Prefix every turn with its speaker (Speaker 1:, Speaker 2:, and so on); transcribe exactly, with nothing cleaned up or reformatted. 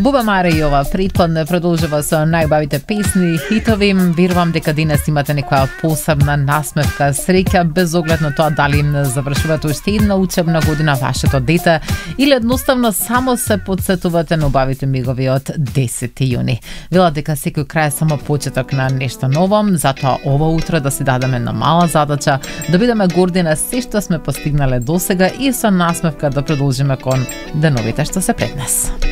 Speaker 1: Буба Маријова предходно продолжува со најубавите песни, хитови. Верувам дека денес имате некоја посебна насмевка, среќа без оглед на тоа дали им завршувате уште една учебна година вашето дете или едноставно само се потсетувате на убавите мигови од десети јуни. Вела дека секој крај е само почеток на нешто ново, затоа ова утро да си дадеме на мала задача, да бидеме горди на се што сме постигнале досега и со насмевка да продолжиме кон деновите што се пред нас.